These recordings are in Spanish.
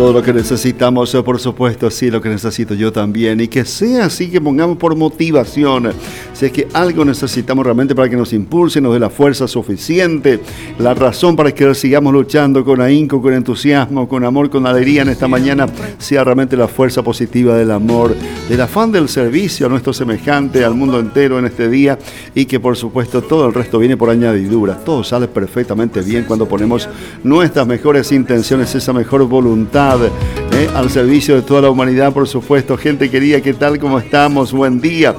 Todo lo que necesitamos, por supuesto, sí, lo que necesito yo también. Y que sea así, que pongamos por motivación. Si es que algo necesitamos realmente para que nos impulse, nos dé la fuerza suficiente, la razón para que sigamos luchando con ahínco, con entusiasmo, con amor, con alegría en esta mañana, sea realmente la fuerza positiva del amor, del afán del servicio a nuestro semejante, al mundo entero en este día, y que por supuesto todo el resto viene por añadidura. Todo sale perfectamente bien cuando ponemos nuestras mejores intenciones, esa mejor voluntad al servicio de toda la humanidad, por supuesto. Gente querida, ¿qué tal? ¿Cómo estamos? Buen día.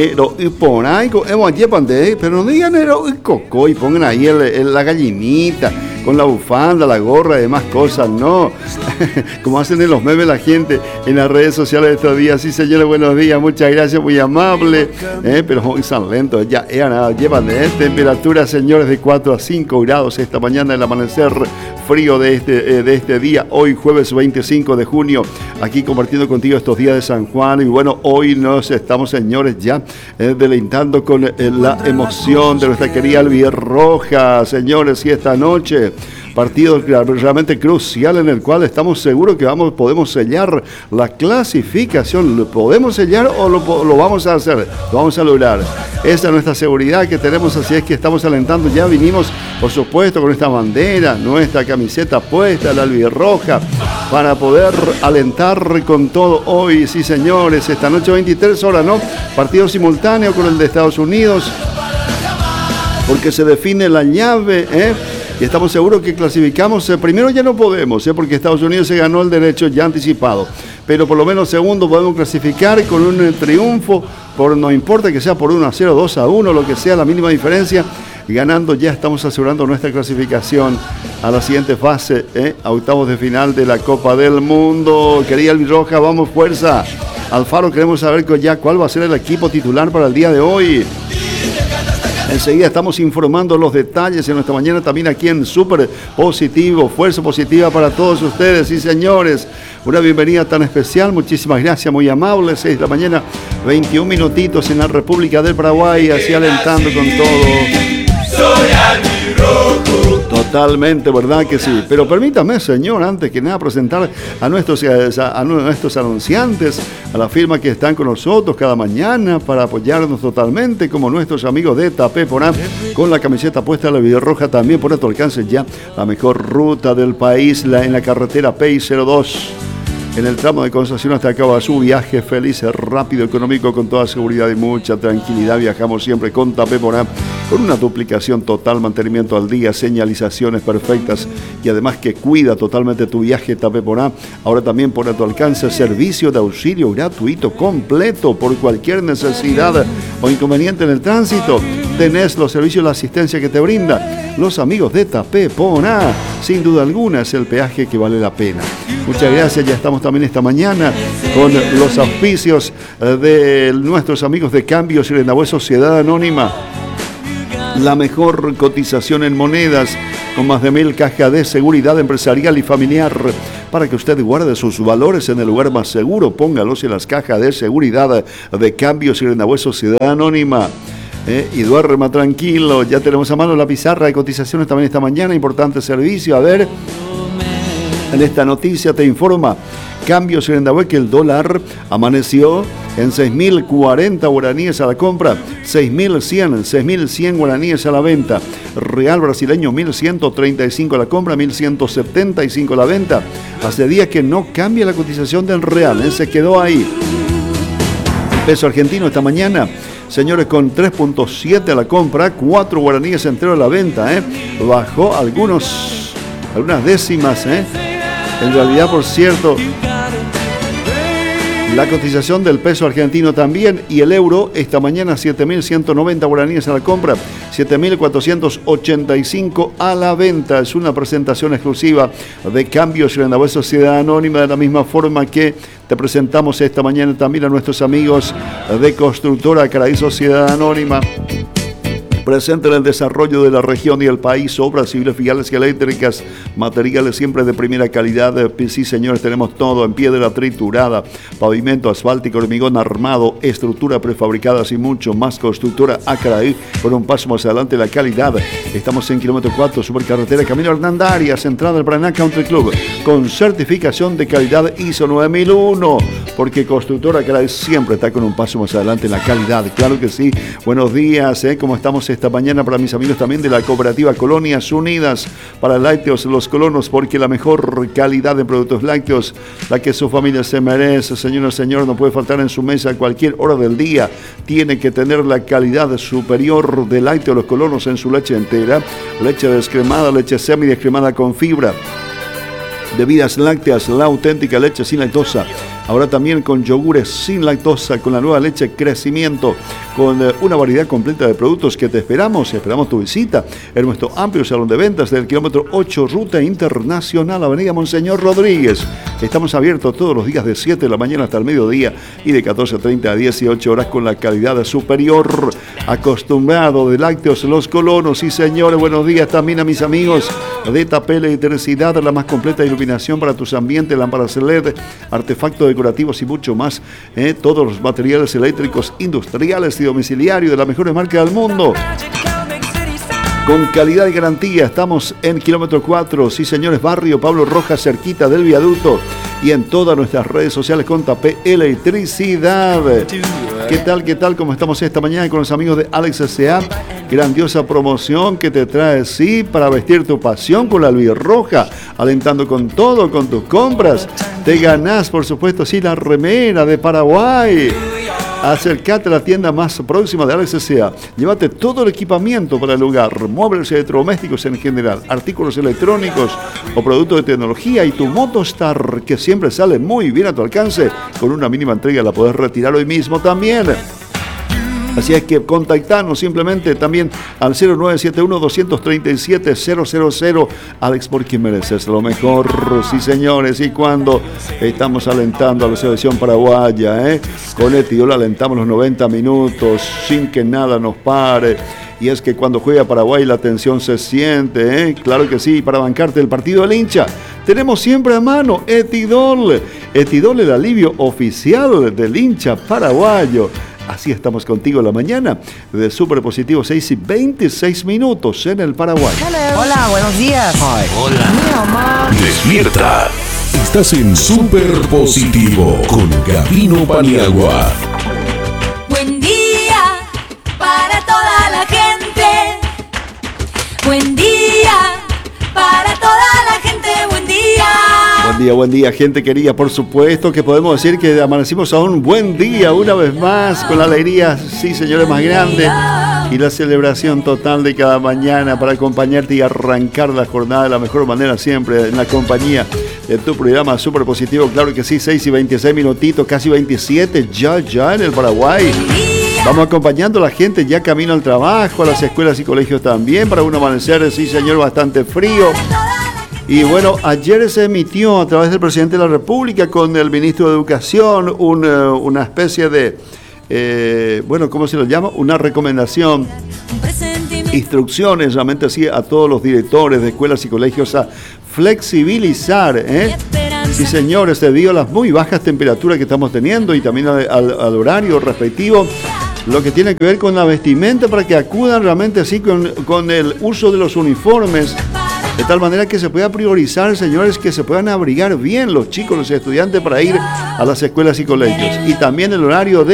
Pero no digan coco y pongan ahí la gallinita con la bufanda, la gorra y demás cosas, no. Como hacen en los memes la gente en las redes sociales de estos días. Sí, señores, buenos días, muchas gracias, muy amable. Pero muy son lentos, ya llevan temperatura, señores, de 4 a 5 grados esta mañana, el amanecer frío de este día, hoy jueves 25 de junio, aquí compartiendo contigo estos días de San Juan. Y bueno, hoy nos estamos, señores, ya deleitando con la emoción de nuestra querida Albirroja, señores, y esta noche partido realmente crucial en el cual estamos seguros que podemos sellar la clasificación. ¿Lo podemos sellar o lo vamos a hacer? Lo vamos a lograr. Esa es nuestra seguridad que tenemos, así es que estamos alentando. Ya vinimos, por supuesto, con esta bandera, nuestra camiseta puesta, la albirroja, para poder alentar con todo hoy. Sí, señores, esta noche 23 horas, ¿no? Partido simultáneo con el de Estados Unidos, porque se define la llave, y estamos seguros que clasificamos. Primero ya no podemos, porque Estados Unidos se ganó el derecho ya anticipado, pero por lo menos segundo podemos clasificar con un triunfo, no importa que sea por 1-0, 2-1, lo que sea, la mínima diferencia. Ganando ya estamos asegurando nuestra clasificación a la siguiente fase, a octavos de final de la Copa del Mundo. Querida Albirroja, vamos, fuerza. Alfaro, queremos saber ya cuál va a ser el equipo titular para el día de hoy. Enseguida estamos informando los detalles en nuestra mañana también aquí en Súper Positivo. Fuerza positiva para todos ustedes, sí, señores. Una bienvenida tan especial, muchísimas gracias, muy amables. 6 de la mañana, 21 minutitos en la República del Paraguay, así alentando con todo. Soy albirrojo. Totalmente, ¿verdad que sí? Pero permítame, señor, antes que nada presentar a nuestros anunciantes, a la firma que están con nosotros cada mañana para apoyarnos totalmente, como nuestros amigos de Tapé Porá, con la camiseta puesta de la albirroja, también por tu alcance ya la mejor ruta del país, en la carretera PEI 02. En el tramo de Concepción hasta Cabazú, viaje feliz, rápido, económico, con toda seguridad y mucha tranquilidad. Viajamos siempre con Tapé Porá, con una duplicación total, mantenimiento al día, señalizaciones perfectas y además que cuida totalmente tu viaje. Tapé Porá, ahora también por a tu alcance, servicio de auxilio gratuito, completo, por cualquier necesidad o inconveniente en el tránsito. Tenés los servicios, la asistencia que te brinda los amigos de Tapé Porá. Sin duda alguna es el peaje que vale la pena. Muchas gracias, ya estamos también esta mañana con los auspicios de nuestros amigos de Cambios y Rendabué Sociedad Anónima. La mejor cotización en monedas, con más de 1000 cajas de seguridad empresarial y familiar, para que usted guarde sus valores en el lugar más seguro. Póngalos en las cajas de seguridad de Cambios y Rendabué Sociedad Anónima. Y duerma tranquilo. Ya tenemos a mano la pizarra de cotizaciones también esta mañana. Importante servicio. A ver, en esta noticia te informa Cambios en Rendabué que el dólar amaneció en 6.040 guaraníes a la compra, 6.100 guaraníes a la venta. Real brasileño 1.135 a la compra, 1.175 a la venta. Hace días que no cambia la cotización del real, se quedó ahí. El peso argentino esta mañana, señores, con 3.7 a la compra, 4 guaraníes entero a la venta. Bajó algunas décimas. En realidad, por cierto, la cotización del peso argentino también, y el euro esta mañana 7.190 guaraníes a la compra, 7.485 a la venta. Es una presentación exclusiva de Cambios y Rendabué Sociedad Anónima, de la misma forma que te presentamos esta mañana también a nuestros amigos de Constructora Caraí Sociedad Anónima. Presente en el desarrollo de la región y el país, obras civiles, filiales y eléctricas, materiales siempre de primera calidad. Sí, señores, tenemos todo en piedra triturada, pavimento asfáltico, hormigón armado, estructura prefabricadas y mucho más. Constructora Acraí, por un paso más adelante la calidad. Estamos en kilómetro 4, supercarretera Camino Hernandarias, entrada del Paraná Country Club, con certificación de calidad ISO 9001, porque Constructora Acraí siempre está con un paso más adelante en la calidad. Claro que sí. Buenos días, ¿cómo estamos esta mañana? Para mis amigos también de la cooperativa Colonias Unidas para Lácteos Los Colonos, porque la mejor calidad de productos lácteos, la que su familia se merece, señora, señor, no puede faltar en su mesa a cualquier hora del día. Tiene que tener la calidad superior de Lácteos Los Colonos en su leche entera, leche descremada, leche semidescremada con fibra, bebidas lácteas, la auténtica leche sin lactosa. Ahora también con yogures sin lactosa, con la nueva leche Crecimiento, con una variedad completa de productos que te esperamos tu visita en nuestro amplio salón de ventas del kilómetro 8, Ruta Internacional, Avenida Monseñor Rodríguez. Estamos abiertos todos los días de 7 de la mañana hasta el mediodía y de 14:30 a 18 horas con la calidad superior. Acostumbrado de Lácteos Los Colonos. Sí, señores, buenos días también a mis amigos de Tapel Electricidad, la más completa iluminación para tus ambientes, lámparas LED, artefactos decorativos y mucho más. Todos los materiales eléctricos industriales y domiciliarios de la mejor marca del mundo, con calidad y garantía. Estamos en kilómetro 4, sí señores, barrio Pablo Rojas, cerquita del viaducto, y en todas nuestras redes sociales con Tapel Electricidad. ¿Qué tal? ¿Cómo estamos esta mañana con los amigos de Alex S.A.? Grandiosa promoción que te trae, sí, para vestir tu pasión con la albirroja, alentando con todo, con tus compras. Te ganás, por supuesto, sí, la remera de Paraguay. Acércate a la tienda más próxima de Alex S.A. Llévate todo el equipamiento para el hogar, muebles y electrodomésticos en general, artículos electrónicos o productos de tecnología, y tu Motostar, que siempre sale muy bien a tu alcance. Con una mínima entrega la podés retirar hoy mismo también. Así es que contactanos simplemente también al 0971-237-000. Alex, porque mereces lo mejor, sí señores. Y cuando estamos alentando a la selección paraguaya, con Etidol alentamos los 90 minutos sin que nada nos pare. Y es que cuando juega Paraguay la tensión se siente, claro que sí. Para bancarte el partido del hincha, tenemos siempre a mano Etidol. Etidol, el alivio oficial del hincha paraguayo. Así estamos contigo en la mañana de Super Positivo, 6:26 en el Paraguay. Hello. Hola, buenos días. Hi. Hola. Despierta. Estás en Super Positivo con Gabino Paniagua. Buen día para toda la gente. Buen día para toda la gente. Buen día. Buen día, gente querida. Por supuesto que podemos decir que amanecimos a un buen día una vez más, con la alegría, sí señores, más grande, y la celebración total de cada mañana para acompañarte y arrancar la jornada de la mejor manera siempre, en la compañía de tu programa Super Positivo. Claro que sí, 6:26 minutitos, casi 27 ya en el Paraguay. Vamos acompañando a la gente ya camino al trabajo, a las escuelas y colegios también, para un amanecer, sí señor, bastante frío. Y bueno, ayer se emitió a través del presidente de la República con el ministro de Educación una especie de, ¿cómo se lo llama? Una recomendación, instrucciones, realmente así, a todos los directores de escuelas y colegios a flexibilizar, sí señores, debido a las muy bajas temperaturas que estamos teniendo y también al horario respectivo, lo que tiene que ver con la vestimenta, para que acudan realmente así con el uso de los uniformes, de tal manera que se pueda priorizar, señores, que se puedan abrigar bien los chicos, los estudiantes, para ir a las escuelas y colegios. Y también el horario de